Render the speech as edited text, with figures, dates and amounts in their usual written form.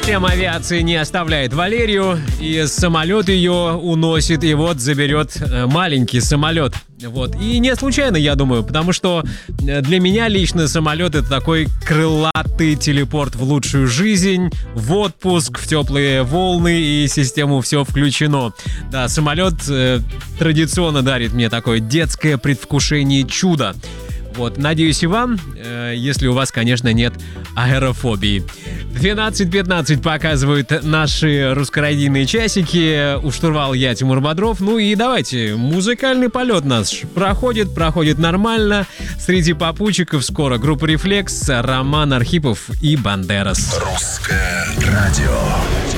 Тема авиации не оставляет Валерию, и самолет ее уносит, и вот заберет маленький самолет. Вот. И не случайно, я думаю, потому что для меня лично самолет — это такой крылатый телепорт в лучшую жизнь, в отпуск, в теплые волны, и систему все включено. Да, самолет традиционно дарит мне такое детское предвкушение чуда. Вот, надеюсь, и вам, если у вас, конечно, нет аэрофобии. 12:15 показывают наши русскородийные часики. У штурвала я, Тимур Бодров. Ну и давайте, музыкальный полет наш проходит нормально. Среди попутчиков скоро группа «Рефлекс», Роман Архипов и Бандерас. Русское радио.